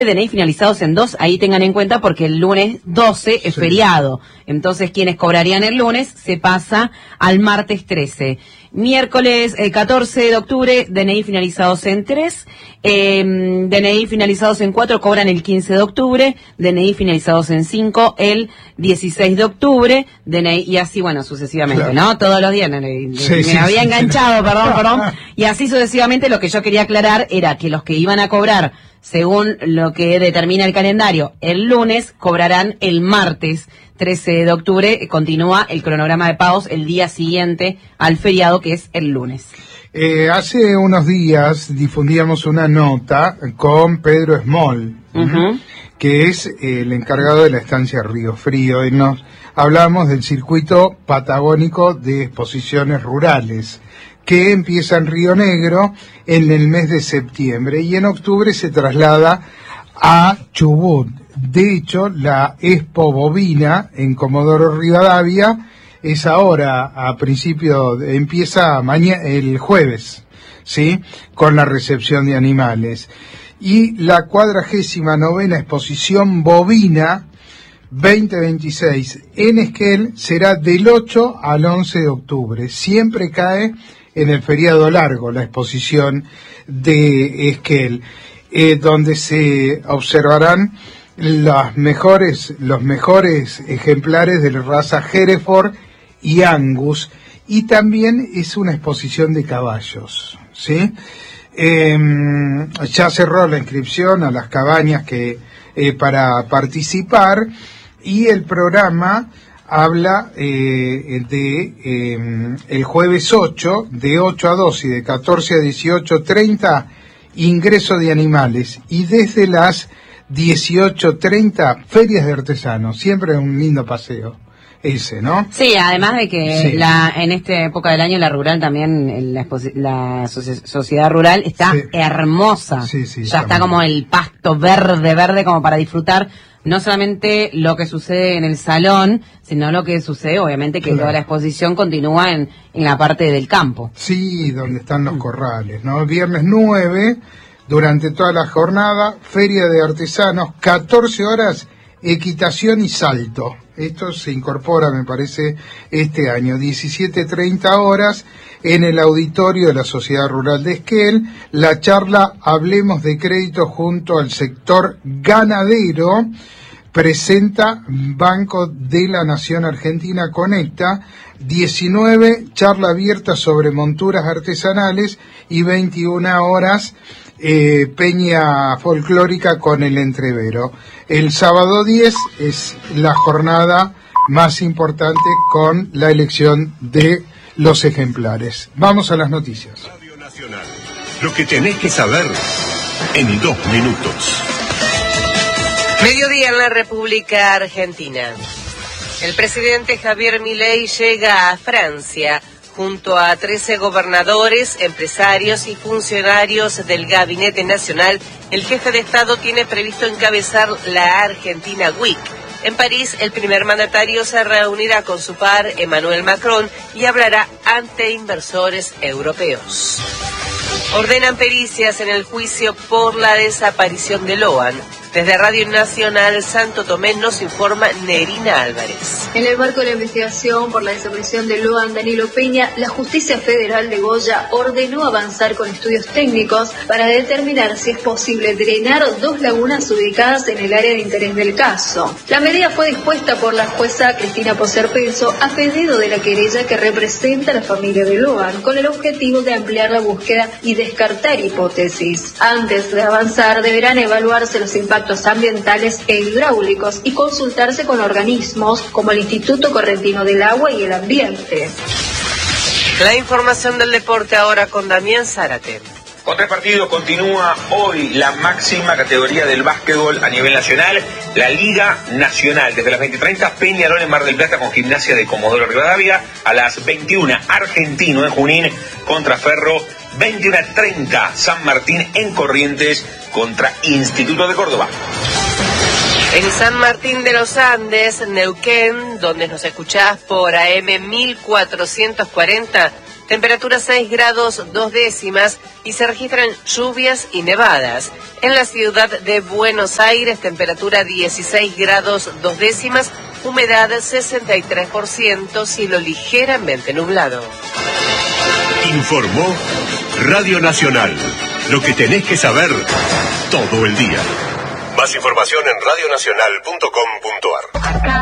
DNI finalizados en 2, ahí tengan en cuenta porque el lunes 12 es feriado. Entonces, quienes cobrarían el lunes se pasa al martes 13. Miércoles 14 de octubre, DNI finalizados en 3. DNI finalizados en 4 cobran el 15 de octubre. DNI finalizados en 5 el 16 de octubre. DNI, y así, bueno, sucesivamente, claro, ¿no? Todos los días. Me había enganchado, perdón. Y así sucesivamente. Lo que yo quería aclarar era que los que iban a cobrar según lo que determina el calendario, el lunes cobrarán el martes 13 de octubre. Continúa el cronograma de pagos el día siguiente al feriado, que es el lunes. Hace unos días difundíamos una nota con Pedro Small, que es el encargado de la estancia Río Frío, y nos hablamos del circuito patagónico de exposiciones rurales, que empieza en Río Negro en el mes de septiembre y en octubre se traslada a Chubut. De hecho, la Expo Bovina en Comodoro Rivadavia es ahora, empieza el jueves, ¿sí? Con la recepción de animales. Y la 49ª Exposición Bovina 2026 en Esquel será del 8 al 11 de octubre. Siempre cae en el feriado largo la exposición de Esquel, donde se observarán los mejores ejemplares de la raza Hereford y Angus, y también es una exposición de caballos, ¿sí? Ya cerró la inscripción a las cabañas para participar, y el programa habla el jueves 8, de 8 a 2 y de 14 a 18:30, ingreso de animales, y desde las 18:30, ferias de artesanos. Siempre un lindo paseo ese, ¿no? Sí, además de que en esta época del año la rural también, la sociedad rural está hermosa. Ya está como el pasto verde como para disfrutar no solamente lo que sucede en el salón, sino lo que sucede, obviamente, que toda la exposición continúa en la parte del campo. Sí, donde están los corrales, ¿no? Viernes 9, durante toda la jornada, feria de artesanos, 14 horas, equitación y salto. Esto se incorpora, me parece, este año. 17:30 horas, en el auditorio de la Sociedad Rural de Esquel, la charla Hablemos de Crédito junto al sector ganadero. Presenta Banco de la Nación Argentina Conecta. 19, charla abierta sobre monturas artesanales, y 21 horas, peña folclórica con el entrevero. El sábado 10 es la jornada más importante con la elección de los ejemplares. Vamos a las noticias. Radio Nacional. Lo que tenés que saber en 2 minutos. Mediodía en la República Argentina. El presidente Javier Milei llega a Francia junto a 13 gobernadores, empresarios y funcionarios del Gabinete Nacional. El jefe de Estado tiene previsto encabezar la Argentina Week. En París, el primer mandatario se reunirá con su par, Emmanuel Macron, y hablará ante inversores europeos. Ordenan pericias en el juicio por la desaparición de Loan. Desde Radio Nacional Santo Tomé nos informa Nerina Álvarez. En el marco de la investigación por la desaparición de Loan Danilo Peña, la Justicia Federal de Goya ordenó avanzar con estudios técnicos para determinar si es posible drenar 2 lagunas ubicadas en el área de interés del caso. La medida fue dispuesta por la jueza Cristina Poserpenso a pedido de la querella que representa a la familia de Loan, con el objetivo de ampliar la búsqueda y descartar hipótesis. Antes de avanzar, deberán evaluarse los impactos ambientales e hidráulicos y consultarse con organismos como el Instituto Correntino del Agua y el Ambiente. La información del deporte ahora con Damián Zárate. Otro partido continúa hoy la máxima categoría del básquetbol a nivel nacional, la Liga Nacional. Desde las 20:30, Peñarol en Mar del Plata con Gimnasia de Comodoro Rivadavia. A las 21, Argentino en Junín contra Ferro. 21:30, San Martín en Corrientes contra Instituto de Córdoba. En San Martín de los Andes, Neuquén, donde nos escuchás por AM 1440, Temperatura 6 grados 2 décimas y se registran lluvias y nevadas. En la ciudad de Buenos Aires, temperatura 16 grados 2 décimas, humedad 63%, cielo ligeramente nublado. Informó Radio Nacional. Lo que tenés que saber todo el día. Más información en radionacional.com.ar.